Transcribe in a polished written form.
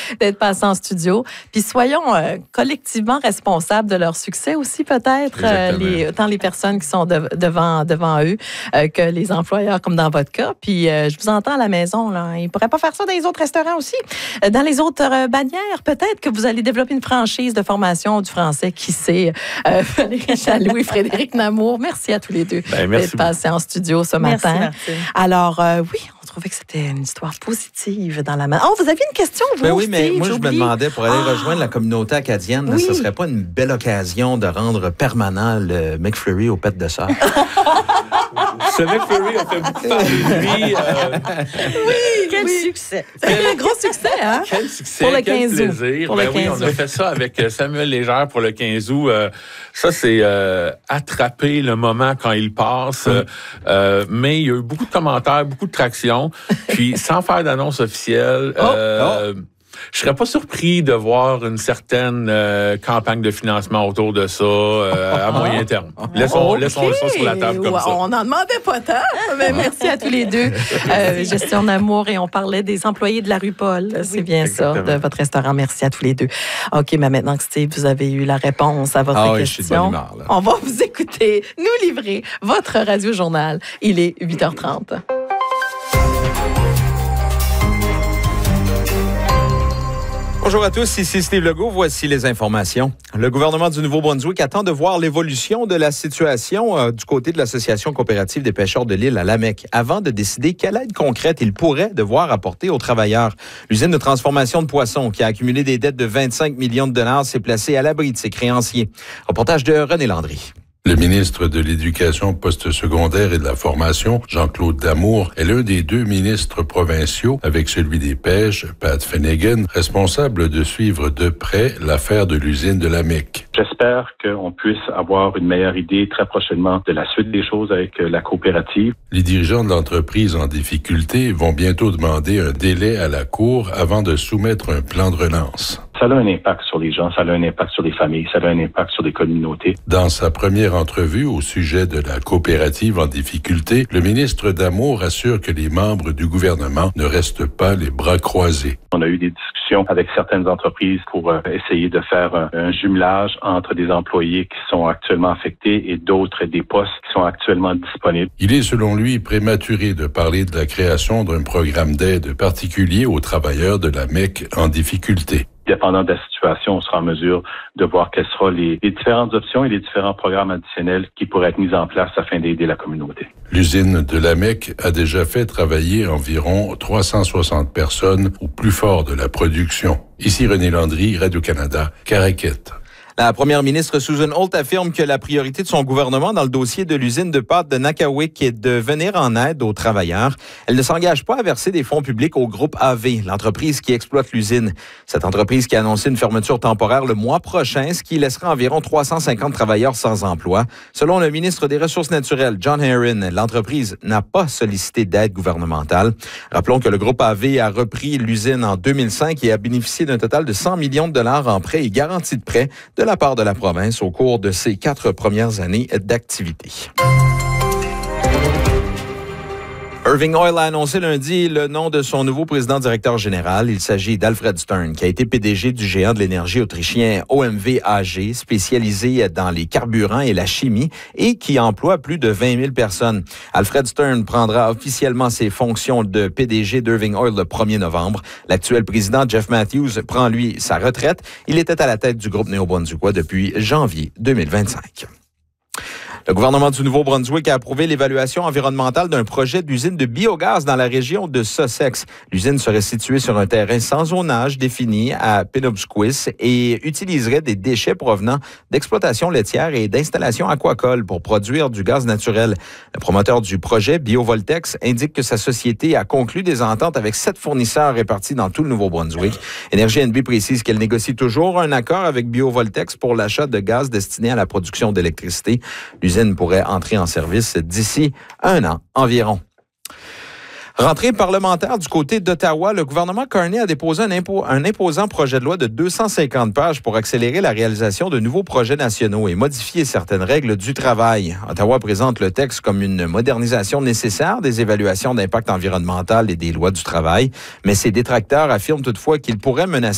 d'être passés en studio. Puis soyons collectivement responsables de leur succès aussi, peut-être, tant les personnes qui sont devant eux que les employeurs, comme dans votre cas. Puis je vous entends à la maison, là. Ils ne pourraient pas faire ça dans les autres restaurants aussi. Dans les autres bannières, peut-être que vous allez développer une franchise de formation du français, qui sait. Valérie Chaloux et Frédéric Namour, merci à tous les deux d'être passés en studio ce matin. Merci. Alors, oui, on trouvait que c'était une histoire positive dans la main. Oh, vous aviez une question, vous oui, mais moi, je me demandais, pour aller rejoindre la communauté acadienne, oui. Ce ne serait pas une belle occasion de rendre permanent le McFlurry aux pêtes de sœur? Ce McFlurry a fait beaucoup parler de lui. Quel succès! C'est un gros succès, hein? Quel succès, pour le quel 15 plaisir. Août. Oui, on a fait ça avec Samuel Légère pour le 15 août. Ça, c'est attraper le moment quand il passe. Mais il y a eu beaucoup de commentaires, beaucoup de traction. Puis, sans faire d'annonce officielle... Je serais pas surpris de voir une certaine campagne de financement autour de ça à moyen terme. Laissons ça sur la table comme ça. On n'en demandait pas tant, mais merci à tous les deux. Gestion d'amour, et on parlait des employés de la rue Paul. C'est bien ça, de votre restaurant. Merci à tous les deux. OK, mais maintenant que Steve, vous avez eu la réponse à votre question, je suis de bonne humeur, là. On va vous écouter, nous livrer votre radio-journal. Il est 8h30. Bonjour à tous, ici Steve Legault. Voici les informations. Le gouvernement du Nouveau-Brunswick attend de voir l'évolution de la situation du côté de l'Association coopérative des pêcheurs de l'île à Lamec avant de décider quelle aide concrète il pourrait devoir apporter aux travailleurs. L'usine de transformation de poissons, qui a accumulé des dettes de 25 millions de dollars, s'est placée à l'abri de ses créanciers. Reportage de René Landry. Le ministre de l'Éducation postsecondaire et de la Formation, Jean-Claude Damour, est l'un des deux ministres provinciaux, avec celui des Pêches, Pat Finnegan, responsable de suivre de près l'affaire de l'usine de Lamec. J'espère qu'on puisse avoir une meilleure idée très prochainement de la suite des choses avec la coopérative. Les dirigeants de l'entreprise en difficulté vont bientôt demander un délai à la Cour avant de soumettre un plan de relance. Ça a un impact sur les gens, ça a un impact sur les familles, ça a un impact sur les communautés. Dans sa première entrevue au sujet de la coopérative en difficulté, le ministre Damour assure que les membres du gouvernement ne restent pas les bras croisés. On a eu des discussions avec certaines entreprises pour essayer de faire un jumelage entre des employés qui sont actuellement affectés et d'autres des postes qui sont actuellement disponibles. Il est selon lui prématuré de parler de la création d'un programme d'aide particulier aux travailleurs de la MEC en difficulté. Dépendant de la situation, on sera en mesure de voir quelles seront les différentes options et les différents programmes additionnels qui pourraient être mis en place afin d'aider la communauté. L'usine de Lamec a déjà fait travailler environ 360 personnes au plus fort de la production. Ici René Landry, Radio-Canada, Caraquette. La première ministre Susan Holt affirme que la priorité de son gouvernement dans le dossier de l'usine de pâtes de Nakawik est de venir en aide aux travailleurs. Elle ne s'engage pas à verser des fonds publics au groupe AV, l'entreprise qui exploite l'usine. Cette entreprise qui a annoncé une fermeture temporaire le mois prochain, ce qui laissera environ 350 travailleurs sans emploi. Selon le ministre des Ressources naturelles, John Herron, l'entreprise n'a pas sollicité d'aide gouvernementale. Rappelons que le groupe AV a repris l'usine en 2005 et a bénéficié d'un total de 100 millions de dollars en prêts et garanties de prêts de la part de la province au cours de ses 4 premières années d'activité. Irving Oil a annoncé lundi le nom de son nouveau président-directeur général. Il s'agit d'Alfred Stern, qui a été PDG du géant de l'énergie autrichien OMV AG, spécialisé dans les carburants et la chimie et qui emploie plus de 20 000 personnes. Alfred Stern prendra officiellement ses fonctions de PDG d'Irving Oil le 1er novembre. L'actuel président Jeff Matthews prend, lui, sa retraite. Il était à la tête du groupe néo-brunswickois depuis janvier 2025. Le gouvernement du Nouveau-Brunswick a approuvé l'évaluation environnementale d'un projet d'usine de biogaz dans la région de Sussex. L'usine serait située sur un terrain sans zonage défini à Penobscot et utiliserait des déchets provenant d'exploitations laitières et d'installations aquacoles pour produire du gaz naturel. Le promoteur du projet, BioVoltex, indique que sa société a conclu des ententes avec 7 fournisseurs répartis dans tout le Nouveau-Brunswick. Énergie NB précise qu'elle négocie toujours un accord avec BioVoltex pour l'achat de gaz destiné à la production d'électricité. L'usine pourrait entrer en service d'ici 1 an environ. Rentrée parlementaire du côté d'Ottawa, le gouvernement Carney a déposé un imposant projet de loi de 250 pages pour accélérer la réalisation de nouveaux projets nationaux et modifier certaines règles du travail. Ottawa présente le texte comme une modernisation nécessaire des évaluations d'impact environnemental et des lois du travail, mais ses détracteurs affirment toutefois qu'il pourrait menacer